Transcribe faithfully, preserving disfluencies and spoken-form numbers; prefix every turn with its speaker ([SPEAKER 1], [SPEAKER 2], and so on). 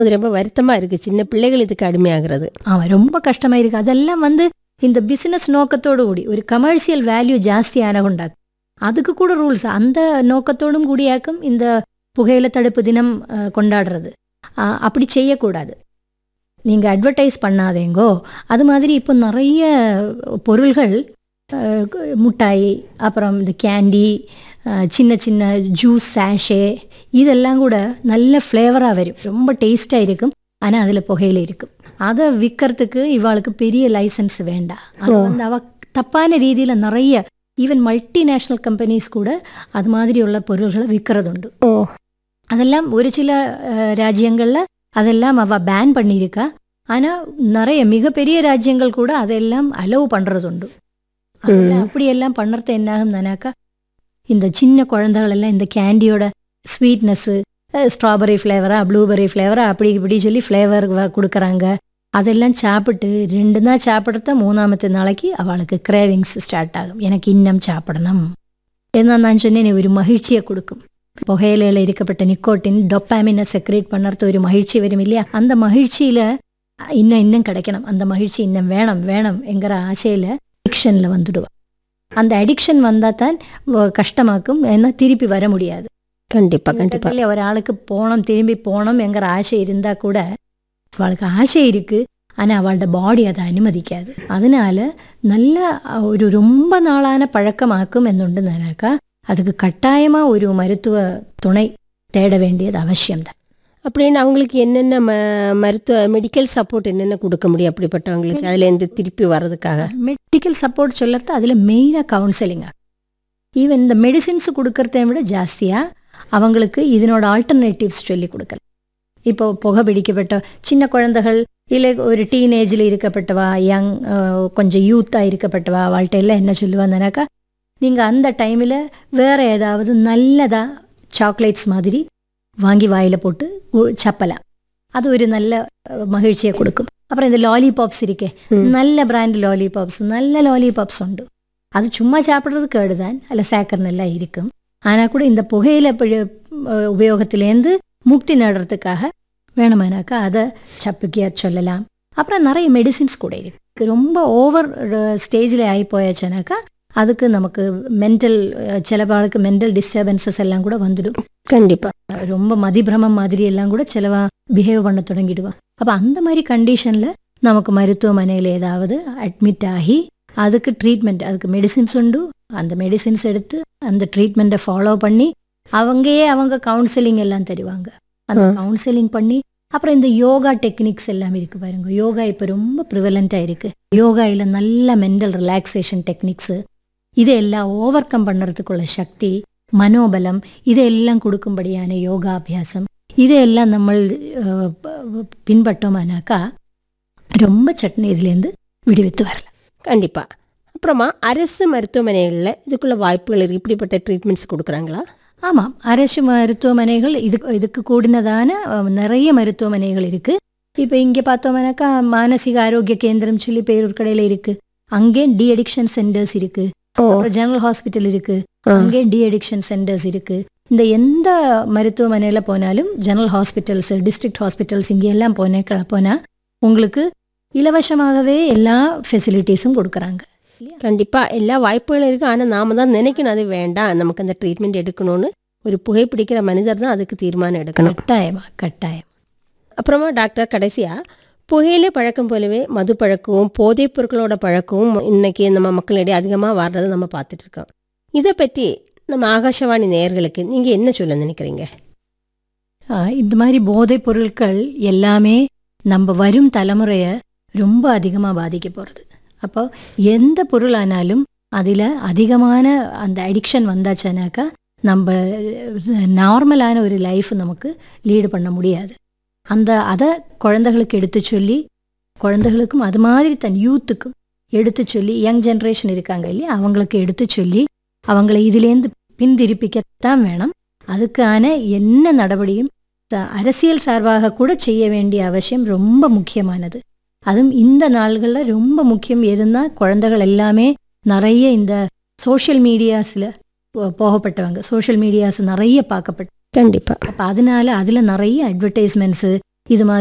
[SPEAKER 1] அது ரொம்ப வருத்தமா இருக்கு. சின்ன பிள்ளைகள் இதுக்கு அடிமையாகிறது.
[SPEAKER 2] ஆமாம், ரொம்ப கஷ்டமாக இருக்குது. அதெல்லாம் வந்து இந்த பிஸ்னஸ் நோக்கத்தோடு கூடி ஒரு கமர்ஷியல் வேல்யூ ஜாஸ்தியான உண்டாக்கும். அதுக்கு கூட ரூல்ஸ் அந்த நோக்கத்தோடும் கூடியாக்கும் இந்த புகையிலை தடுப்பு தினம் அஹ், கொண்டாடுறது. அஹ், அப்படி செய்யக்கூடாது. நீங்கள் அட்வர்டைஸ் பண்ணாதேங்கோ. அது மாதிரி இப்போ நிறைய பொருள்கள், அஹ், முட்டாய், அப்புறம் இந்த கேண்டி, அஹ், சின்ன சின்ன ஜூஸ் சாஷே, இதெல்லாம் கூட நல்ல ஃப்ளேவராக வரும், ரொம்ப டேஸ்ட்டாக இருக்கும். ஆனால் அதில் புகையில இருக்கும். அதை விற்கிறதுக்கு இவாளுக்கு பெரிய லைசன்ஸ் வேண்டாம். அது வந்து அவ தப்பான ரீதியில் நிறைய ஈவன் மல்டிநேஷ்னல் கம்பெனிஸ் கூட அது மாதிரி உள்ள பொருள்களை விற்கிறதுண்டு.
[SPEAKER 1] ஓ,
[SPEAKER 2] அதெல்லாம் ஒரு சில அஹ், ராஜ்யங்களில் அதெல்லாம் அவ பேன் பண்ணியிருக்கா. ஆனால் நிறைய மிகப்பெரிய ராஜ்யங்கள் கூட அதெல்லாம் அலோவ் பண்ணுறதுண்டு. அதெல்லாம் அப்படியெல்லாம் பண்ணுறது என்னாகும்னாக்கா, இந்த சின்ன குழந்தைகள் எல்லாம் இந்த கேண்டியோட ஸ்வீட்னஸ்ஸு, ஸ்ட்ராபெரி ஃப்ளேவரா ப்ளூபெர்ரி ஃப்ளேவரா அப்படி இப்படி சொல்லி ஃப்ளேவர் கொடுக்குறாங்க. அதெல்லாம் சாப்பிட்டு ரெண்டு தான் சாப்பிட்றத மூணாமத்து நாளைக்கு அவளுக்கு கிரேவிங்ஸ் ஸ்டார்ட் ஆகும். எனக்கு இன்னும் சாப்பிடணும் என்ன நான் சொன்னேன், ஒரு மகிழ்ச்சியை கொடுக்கும். புகையிலையில் இருக்கப்பட்ட நிக்கோட்டின் டொப்பாமினை செக்ரேட் பண்ணுறது ஒரு மகிழ்ச்சி வரும் இல்லையா? அந்த மகிழ்ச்சியில் இன்னும் இன்னும் கிடைக்கணும், அந்த மகிழ்ச்சி இன்னும் வேணும் வேணும் என்கிற ஆசையில் அடிக்ஷனில் வந்துடுவாள். அந்த அடிக்ஷன் வந்தால் தான் கஷ்டமாக்கும், ஏன்னா திருப்பி வர முடியாது.
[SPEAKER 1] கண்டிப்பா கண்டிப்பா.
[SPEAKER 2] ஒரு ஆளுக்கு போனோம் திரும்பி போனோம் என்கிற ஆசை இருந்தால் கூட அவளுக்கு ஆசை இருக்குது, ஆனால் அவளோட பாடி அதை அனுமதிக்காது. அதனால நல்ல ஒரு ரொம்ப நாளான பழக்கமாக்கும் என்னுண்டுனாக்கா அதுக்கு கட்டாயமாக ஒரு மருத்துவ துணை தேட வேண்டியது அவசியம்தான்.
[SPEAKER 1] அப்படின்னு அவங்களுக்கு என்னென்ன ம மருத்துவ மெடிக்கல் சப்போர்ட் என்னென்ன கொடுக்க முடியும் அப்படிப்பட்டவங்களுக்கு அதுலேருந்து திருப்பி வர்றதுக்காக?
[SPEAKER 2] மெடிக்கல் சப்போர்ட் சொல்லறது அதில் மெயினாக கவுன்சிலிங்காக. ஈவன் இந்த மெடிசின்ஸ் கொடுக்கறத விட ஜாஸ்தியாக அவங்களுக்கு இதனோட ஆல்டர்னேட்டிவ்ஸ் சொல்லி கொடுக்கலாம். இப்போ புகை பிடிக்கப்பட்ட சின்ன குழந்தைகள், இல்லை ஒரு டீனேஜில் இருக்கப்பட்டவா, யங் கொஞ்சம் யூத்தாக இருக்கப்பட்டவா, அவள்கிட்ட எல்லாம் என்ன சொல்லுவாங்கனாக்கா, நீங்கள் அந்த டைமில் வேறு ஏதாவது நல்லதாக சாக்லேட்ஸ் மாதிரி வாங்கி வாயில் போட்டு சப்பலாம். அது ஒரு நல்ல மகிழ்ச்சியை கொடுக்கும். அப்புறம் இந்த லாலிபாப்ஸ் இருக்கே, நல்ல பிராண்ட் லாலிபாப்ஸ், நல்ல லாலிபாப்ஸ் உண்டு. அது சும்மா சாப்பிட்றது கேடுதான், அதில் சேக்கர் நல்லா இருக்கும். ஆனால் கூட இந்த புகையில உபயோகத்திலேருந்து முக்தி நடுறதுக்காக வேணுமானாக்கா அதை சப்புக்கியா சொல்லலாம். அப்புறம் நிறைய மெடிசின்ஸ் கூட இருக்கு. ரொம்ப ஓவர் ஸ்டேஜில் ஆகி போயாச்சுனாக்கா அதுக்கு நமக்கு மென்டல், சிலவாளுக்கு மென்டல் டிஸ்டர்பன்சஸ் எல்லாம் கூட வந்துடும்.
[SPEAKER 1] கண்டிப்பாக
[SPEAKER 2] ரொம்ப மதிபிரமம் மாதிரி எல்லாம் கூட சிலவா பிஹேவ் பண்ண தொடங்கிடுவா. அப்போ அந்த மாதிரி கண்டிஷனில் நமக்கு மருத்துவமனையில் ஏதாவது அட்மிட் ஆகி அதுக்கு ட்ரீட்மெண்ட், அதுக்கு மெடிசின்ஸ் உண்டு. அந்த மெடிசின்ஸ் எடுத்து அந்த ட்ரீட்மெண்ட்டை ஃபாலோ பண்ணி அவங்கயே அவங்க கவுன்சிலிங் எல்லாம் தருவாங்க. அந்த கவுன்சிலிங் பண்ணி அப்புறம் இந்த யோகா டெக்னிக்ஸ் எல்லாம் இருக்கு பாருங்க. யோகா இப்போ ரொம்ப ப்ரிவலண்ட்டாக இருக்கு. யோகாயில் நல்ல மென்டல் ரிலாக்ஸேஷன் டெக்னிக்ஸு, இதையெல்லாம் ஓவர் கம் பண்ணுறதுக்குள்ள சக்தி, மனோபலம், இதையெல்லாம் கொடுக்கும்படியான யோகாபியாசம், இதையெல்லாம் நம்ம பின்பற்றோமானாக்கா ரொம்ப சட்னி இதுலேருந்து விடுவித்து வரலாம்.
[SPEAKER 1] கண்டிப்பாக. அப்புறமா அரசு மருத்துவமனைகளில் இதுக்குள்ள வாய்ப்புகள் இருக்குது, இப்படிப்பட்ட ட்ரீட்மெண்ட்ஸ் கொடுக்குறாங்களா?
[SPEAKER 2] ஆமாம், அரசு மருத்துவமனைகள் இதுக்கு இதுக்கு கூடினதான நிறைய மருத்துவமனைகள் இருக்குது. இப்போ இங்கே பார்த்தோம்னாக்கா மானசிக ஆரோக்கிய கேந்திரம் சொல்லி பேரூர் கடையில் இருக்குது. அங்கே டி அடிக்ஷன் சென்டர்ஸ் இருக்குது. அப்புறம் ஜெனரல் ஹாஸ்பிட்டல் இருக்குது, அங்கே டி அடிக்ஷன் சென்டர்ஸ் இருக்குது. இந்த எந்த மருத்துவமனையில் போனாலும் ஜெனரல் ஹாஸ்பிட்டல்ஸ், டிஸ்ட்ரிக்ட் ஹாஸ்பிட்டல்ஸ் இங்கே எல்லாம் போன போனால் உங்களுக்கு இலவசமாகவே எல்லா ஃபெசிலிட்டிஸும் கொடுக்குறாங்க.
[SPEAKER 1] கண்டிப்பாக எல்லா வாய்ப்புகளும் இருக்குது. ஆனால் நாம் தான் நினைக்கணும் அது வேண்டாம், நமக்கு அந்த ட்ரீட்மெண்ட் எடுக்கணும்னு. ஒரு புகைப்பிடிக்கிற மனிதர் தான் அதுக்கு தீர்மானம் எடுக்கணும்.
[SPEAKER 2] கட்டாயமா கட்டாயம்.
[SPEAKER 1] அப்புறமா டாக்டர், கடைசியாக புகையிலை பழக்கம் போலவே மது பழக்கமும் போதைப் பொருட்களோட பழக்கமும் இன்னைக்கு நம்ம மக்களிடையே அதிகமாக வர்றதை நம்ம பார்த்துட்டு இருக்கோம். இதை பற்றி நம்ம ஆகாஷவாணி நேயர்களுக்கு நீங்கள் என்ன சொல்ல நினைக்கிறீங்க?
[SPEAKER 2] இந்த மாதிரி போதைப் பொருட்கள் எல்லாமே நம்ம வரும் தலைமுறையை ரொம்ப அதிகமாக பாதிக்க போகிறது. அப்போ எந்த பொருளானாலும் அதில் அதிகமான அந்த அடிக்ஷன் வந்தாச்சுனாக்கா நம்ம நார்மலான ஒரு லைஃப் நமக்கு லீடு பண்ண முடியாது. அந்த அதை குழந்தைகளுக்கு எடுத்து சொல்லி, குழந்தைகளுக்கும் அது மாதிரி தன் யூத்துக்கும் எடுத்து சொல்லி, யங் ஜென்ரேஷன் இருக்காங்க இல்லையா, அவங்களுக்கு எடுத்து சொல்லி அவங்கள இதுலேருந்து பின்திருப்பிக்கத்தான் வேணும். அதுக்கான என்ன நடவடிக்கையும் அரசியல் சார்பாக கூட செய்ய வேண்டிய அவசியம் ரொம்ப முக்கியமானது. அதுவும் இந்த நாள்களில் ரொம்ப முக்கியம். எதுன்னா குழந்தைகள் எல்லாமே நிறைய இந்த சோஷியல் மீடியாஸில் போகப்பட்டவங்க, சோஷியல் மீடியாஸ் நிறைய பார்க்கப்பட்ட.
[SPEAKER 1] கண்டிப்பாக.
[SPEAKER 2] அப்போ அதனால அதில் நிறைய அட்வர்டைஸ்மெண்ட்ஸு, இது மாதிரி